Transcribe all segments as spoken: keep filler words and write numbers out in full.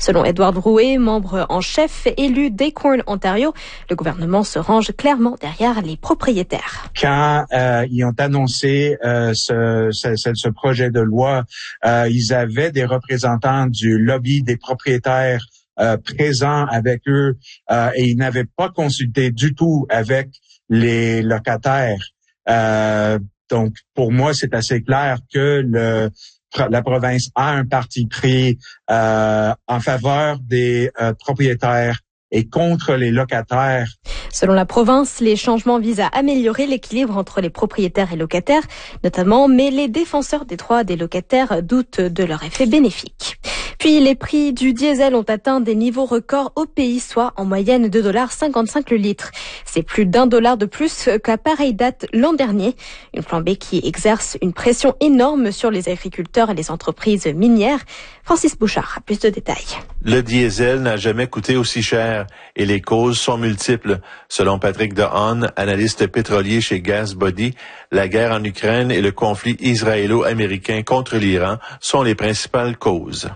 Selon Edward Drouet, membre en chef élu d'Acorn, Ontario, le gouvernement se range clairement derrière les propriétaires. Quand euh, ils ont annoncé euh, ce, ce, ce projet de loi, euh, ils avaient des représentants du lobby des propriétaires euh, présents avec eux euh, et ils n'avaient pas consulté du tout avec les locataires. Euh, donc, pour moi, c'est assez clair que le la province a un parti pris euh, en faveur des euh, propriétaires et contre les locataires. Selon la province, les changements visent à améliorer l'équilibre entre les propriétaires et locataires, notamment, mais les défenseurs des droits des locataires doutent de leur effet bénéfique. Puis les prix du diesel ont atteint des niveaux records au pays, soit en moyenne deux dollars cinquante-cinq le litre. C'est plus d'un dollar de plus qu'à pareille date l'an dernier. Une flambée qui exerce une pression énorme sur les agriculteurs et les entreprises minières. Francis Bouchard a plus de détails. Le diesel n'a jamais coûté aussi cher et les causes sont multiples. Selon Patrick DeHaan, analyste pétrolier chez GasBody, la guerre en Ukraine et le conflit israélo-américain contre l'Iran sont les principales causes.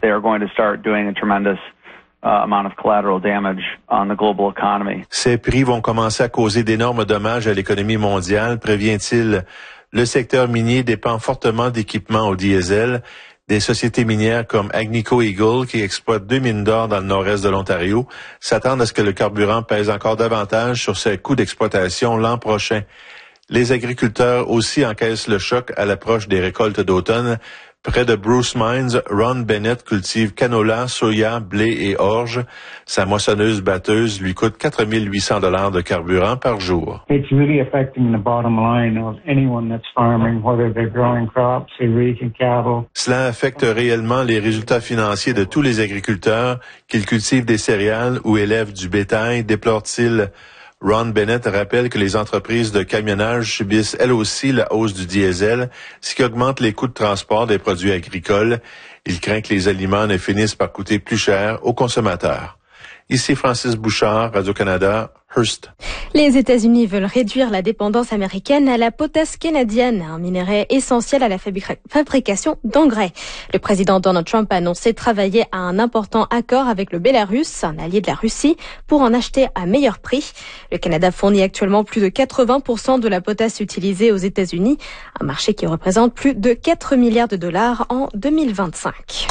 Ces prix vont commencer à causer d'énormes dommages à l'économie mondiale, prévient-il. Le secteur minier dépend fortement d'équipements au diesel. Des sociétés minières comme Agnico Eagle, qui exploitent deux mines d'or dans le nord-est de l'Ontario, s'attendent à ce que le carburant pèse encore davantage sur ses coûts d'exploitation l'an prochain. Les agriculteurs aussi encaissent le choc à l'approche des récoltes d'automne. Près de Bruce Mines, Ron Bennett cultive canola, soya, blé et orge. Sa moissonneuse-batteuse lui coûte quatre mille huit cents dollars de carburant par jour. It's really affecting the bottom line of anyone that's farming, whether they're growing crops, they're raising cattle. Cela affecte réellement les résultats financiers de tous les agriculteurs, qu'ils cultivent des céréales ou élèvent du bétail, déplore-t-il. Ron Bennett rappelle que les entreprises de camionnage subissent elles aussi la hausse du diesel, ce qui augmente les coûts de transport des produits agricoles. Il craint que les aliments ne finissent par coûter plus cher aux consommateurs. Ici Francis Bouchard, Radio-Canada, Hearst. Les États-Unis veulent réduire la dépendance américaine à la potasse canadienne, un minerai essentiel à la fabrication d'engrais. Le président Donald Trump a annoncé travailler à un important accord avec le Bélarus, un allié de la Russie, pour en acheter à meilleur prix. Le Canada fournit actuellement plus de quatre-vingts pour cent de la potasse utilisée aux États-Unis, un marché qui représente plus de quatre milliards de dollars en deux mille vingt-cinq.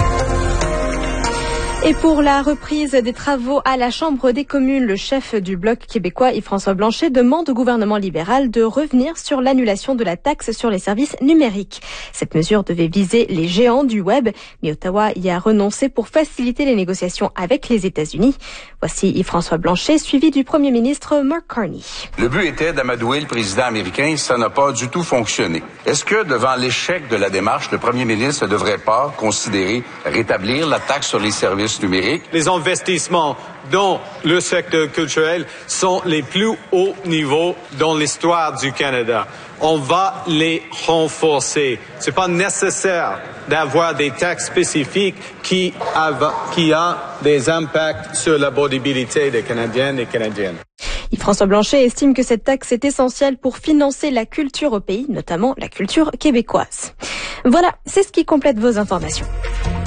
Et pour la reprise des travaux à la Chambre des communes, le chef du Bloc québécois, Yves-François Blanchet, demande au gouvernement libéral de revenir sur l'annulation de la taxe sur les services numériques. Cette mesure devait viser les géants du web, mais Ottawa y a renoncé pour faciliter les négociations avec les États-Unis. Voici Yves-François Blanchet, suivi du premier ministre Mark Carney. Le but était d'amadouer le président américain, ça n'a pas du tout fonctionné. Est-ce que devant l'échec de la démarche, le premier ministre ne devrait pas considérer rétablir la taxe sur les services numérique? Les investissements dans le secteur culturel sont les plus hauts niveaux dans l'histoire du Canada. On va les renforcer. C'est pas nécessaire d'avoir des taxes spécifiques qui ont qui a des impacts sur la mobilité des Canadiennes et Canadiennes. Yves-François Blanchet estime que cette taxe est essentielle pour financer la culture au pays, notamment la culture québécoise. Voilà, c'est ce qui complète vos informations.